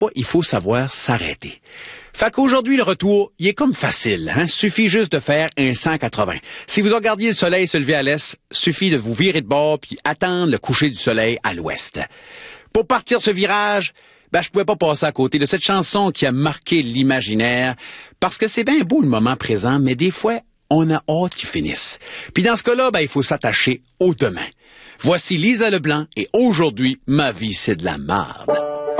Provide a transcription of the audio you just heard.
il faut savoir s'arrêter. Fait qu'aujourd'hui, le retour, il est comme facile, hein? Suffit juste de faire un 180. Si vous regardiez le soleil se lever à l'est, suffit de vous virer de bord puis attendre le coucher du soleil à l'ouest. Pour partir ce virage, je pouvais pas passer à côté de cette chanson qui a marqué l'imaginaire, parce que c'est bien beau le moment présent, mais des fois, on a hâte qu'il finisse. Puis dans ce cas-là, il faut s'attacher au demain. Voici Lisa Leblanc et aujourd'hui, ma vie, c'est de la marde.